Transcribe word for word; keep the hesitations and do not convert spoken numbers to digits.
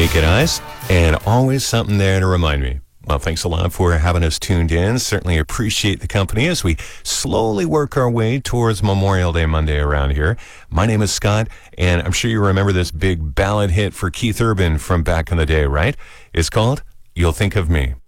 naked eyes, and always something there to remind me. Well, thanks a lot for having us tuned in. Certainly appreciate the company as we slowly work our way towards Memorial Day Monday around here. My name is Scott, and I'm sure you remember this big ballad hit for Keith Urban from back in the day, right? It's called You'll Think of Me.